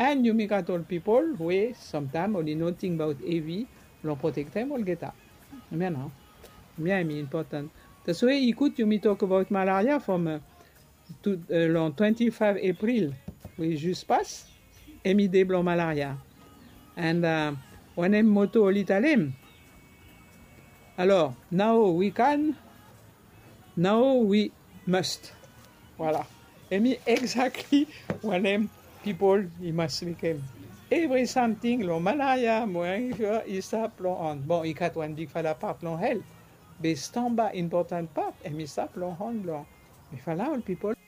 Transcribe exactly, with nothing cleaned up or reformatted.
And you make all people who sometimes only know thing about A V, l'on protect them all get up. You know, yeah, I mean important. That's why you could you me talk about malaria from uh, to uh, twenty-five April, we just pass, et mi de blanc malaria. And uh, when I'm moto l'italem. Alors, now we can, now we must. Voilà. Et me exactly when I'm people, he must become. Every something, lo malaria, moi, il s'appelle on. Bon, il y a one big fala part, l'on help. Mais stand by important part, et me s'appelle on, l'on. Mais voilà, all people.